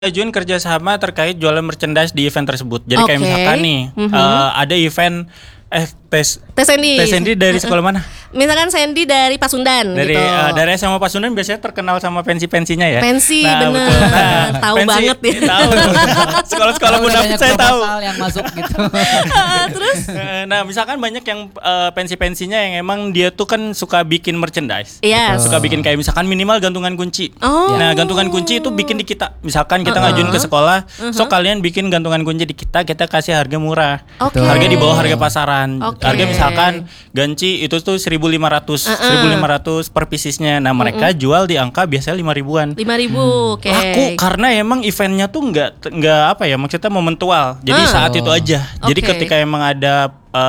ajuin kerjasama terkait jualan merchandise di event tersebut. Jadi kayak misalkan nih ada event Teh Sandy dari sekolah mana? Misalkan Sandy dari Pasundan Dari gitu. Dari SMA Pasundan biasanya terkenal sama pensi-pensinya ya. Pensi Nah, bener. betul. Nah, tahu pensi, banget ya. Tahu. Sekolah-sekolah munafik saya tahu. Yang masuk gitu. Terus Nah, misalkan banyak yang pensi-pensinya yang emang dia tuh kan suka bikin merchandise. Iya. Suka bikin kayak misalkan minimal gantungan kunci. Oh. Nah, gantungan kunci itu bikin di kita. Misalkan kita ngajuin ke sekolah, so kalian bikin gantungan kunci di kita kasih harga murah. Oke. Harga di bawah harga pasaran. Oke. Harga misalkan ganci itu tuh 1.500 per piecesnya. Nah, mereka jual di angka biasanya 5.000-an. 5.000, oke. Laku karena emang eventnya tuh nggak apa ya, maksudnya momentual. Jadi saat itu aja. Jadi Oke. ketika emang ada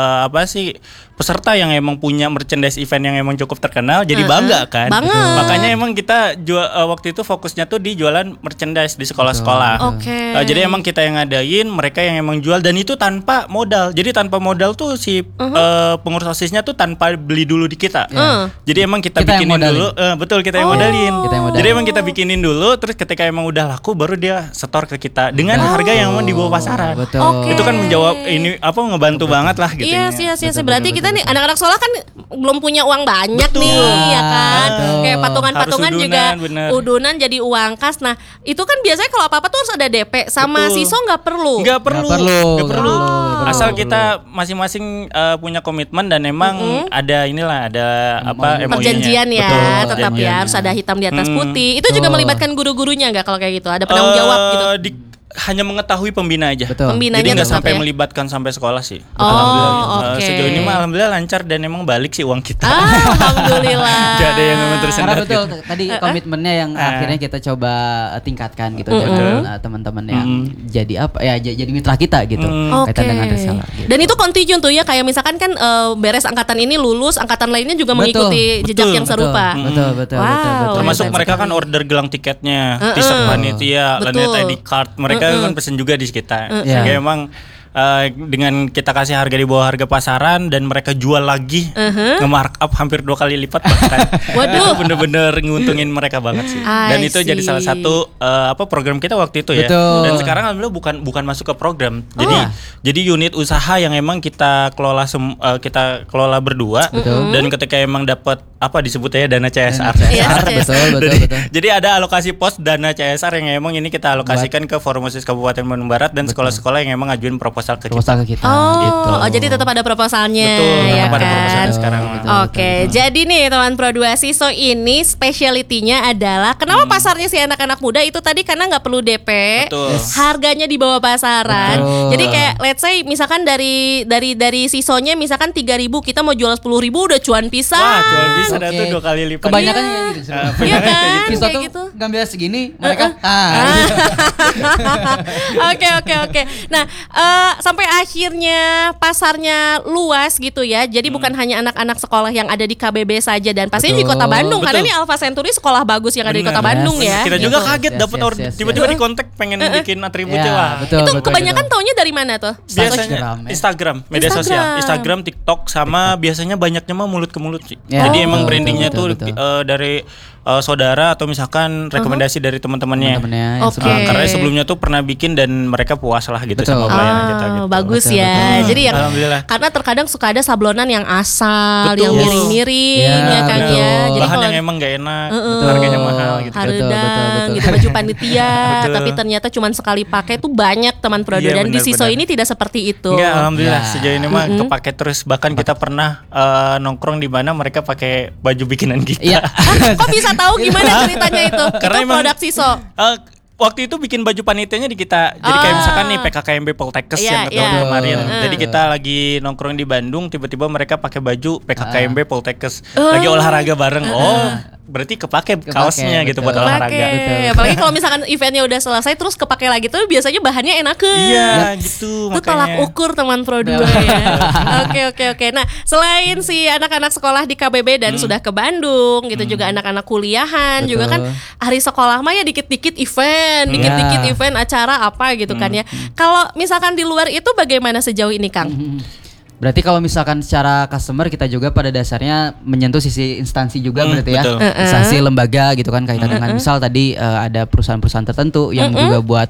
peserta yang emang punya merchandise event yang emang cukup terkenal, jadi bangga kan. Banget. Makanya emang kita waktu itu fokusnya tuh di jualan merchandise di sekolah-sekolah. Oke. Jadi emang kita yang ngadain, mereka yang emang jual, dan itu tanpa modal. Jadi tanpa modal tuh si pengurus OSISnya tuh tanpa beli dulu di kita. Jadi emang kita Kita yang bikinin modalin. dulu, betul kita yang modalin. Kita yang modalin. Jadi emang kita bikinin dulu, terus ketika emang udah laku baru dia setor ke kita dengan harga yang emang di bawah pasaran. Betul. Oke. Itu kan menjawab ini ngebantu banget lah gitu. Iya sih. Berarti kita nih anak-anak sekolah kan belum punya uang banyak Betul. nih, ya kan? Betul. Kayak patungan-patungan Harus juga udunan, bener. udunan jadi uang kas. Nah, itu kan biasanya kalau apa-apa tuh harus ada DP sama Betul. siswa nggak perlu. Nggak perlu. Nggak perlu. Asal kita masing-masing punya komitmen dan emang ada apa Perjanjian ya, Betul, tetap ya perjanjian. harus ada hitam di atas putih. Itu juga Betul. melibatkan guru-gurunya nggak kalau kayak gitu? Ada penanggung jawab gitu. Hanya mengetahui pembina aja. Betul. Pembinanya Jadi nggak tetap sampai ya? melibatkan sampai sekolah sih. Oh, Alhamdulillah. oke. Sejauh ini mah alhamdulillah lancar dan emang balik sih uang kita. Alhamdulillah. Gak ada yang memang tersendat. Karena betul gitu. tadi komitmennya yang akhirnya kita coba tingkatkan gitu dengan teman-teman yang jadi apa ya jadi mitra kita gitu kaitan dengan risalah. Gitu. Dan itu continue tuh ya, kayak misalkan kan beres angkatan ini lulus, angkatan lainnya juga mengikuti jejak yang serupa. Betul. Wow. Termasuk Hebat mereka kan sekali. order gelang tiketnya, t-shirt panitia, Betul. lanet ID card. Mereka kan pesen juga di kita. Iya. Sehingga emang dengan kita kasih harga di bawah harga pasaran dan mereka jual lagi nge-markup hampir 2 kali lipat bahkan. Waduh. Itu bener-bener nguntungin mereka banget sih. Dan I itu jadi see. salah satu program kita waktu itu ya. Betul. Dan sekarang alhamdulillah bukan masuk ke program. Jadi unit usaha yang emang kita kelola berdua. Dan ketika emang dapat disebutnya dana CSR. Iya, betul. Jadi ada alokasi pos dana CSR yang emang ini kita alokasikan ke Formosis Kabupaten Bandung Barat dan sekolah-sekolah yang emang ngajuin proposal ke kita. Ke kita. Oh, gitu. jadi tetap ada proposalnya. Betul, ya tetap ada kan? proposalnya sekarang. Oke, jadi nih teman Pro 2 Siso ini speciality-nya adalah kenapa pasarnya si anak-anak muda itu tadi karena nggak perlu DP, Betul. harganya di bawah pasaran. Betul. Jadi kayak let's say misalkan dari Sisonya misalkan 3.000 kita mau jual 10.000 udah cuan pisan. Wah, jual bisa dah Oke. tuh 2 kali lipat. Kebanyakan yang gitu. Iya kan, Pisau kayak tuh gitu. ngambil segini, mereka Oke. Nah, sampai akhirnya pasarnya luas gitu ya. Jadi bukan hanya anak-anak sekolah yang ada di KBB saja dan pastinya di Betul. Kota Bandung karena Betul. ini Alpha Century sekolah bagus yang ada di Bener. Kota Bandung Yes. ya. Kita juga Gitu. kaget Yes, dapat yes, order yes, tiba-tiba di kontak pengen bikin atributnya Ya, wah. betul. Itu kebanyakan taunya dari mana tuh? Biasanya Instagram, Instagram, media sosial, Instagram. Instagram, TikTok sama biasanya banyaknya mah mulut ke mulut sih. Ya, Jadi emang betul, brandingnya betul, tuh betul. dari saudara atau misalkan rekomendasi dari teman-temannya. Temen-temennya yang Oke. sebelumnya. Karena sebelumnya tuh pernah bikin dan mereka puas lah gitu Betul. sama pelayanan kita gitu. Bagus Betul, ya. betul. Jadi yang Alhamdulillah. karena terkadang suka ada sablonan yang asal, Betul. yang miring-miring Yes. ya kan Betul. ya. Jadi Bahan kalau yang emang gak enak, Betul. harganya mahal gitu. Harudang Betul. gitu, baju panitia Betul. tapi ternyata cuma sekali pakai tuh banyak teman Prodo Iya, dan di benar, Siso benar. ini tidak seperti itu. Enggak, alhamdulillah Ya. sejauh ini mah kepake terus. Bahkan kita pernah nongkrong di mana mereka pakai baju bikinan kita. Iya. Kok bisa tahu gimana ceritanya itu? Karena Itu emang- produk Siso. Waktu itu bikin baju panitianya di kita. Jadi kayak misalkan nih PKKMB Poltekkes Iya, yang ketemu iya. kemarin. Jadi kita lagi nongkrong di Bandung, tiba-tiba mereka pakai baju PKKMB Poltekkes. Lagi olahraga bareng. Oh, berarti kepake kaosnya gitu buat betul. olahraga. Pakai. Apalagi kalau misalkan eventnya udah selesai terus kepake lagi tuh biasanya bahannya enakeun. Iya, gitu Itu tolak makanya. ukur teman Pro 2 ya. Oke. Nah, selain si anak-anak sekolah di KBB dan sudah ke Bandung gitu juga anak-anak kuliahan juga kan hari sekolah mah ya dikit-dikit event, dikit-dikit event acara apa gitu kan ya. Kalau misalkan di luar itu bagaimana sejauh ini, Kang? Berarti kalau misalkan secara customer kita juga pada dasarnya menyentuh sisi instansi juga berarti ya. Betul. Instansi lembaga gitu kan kaitan dengan misal tadi ada perusahaan-perusahaan tertentu yang juga buat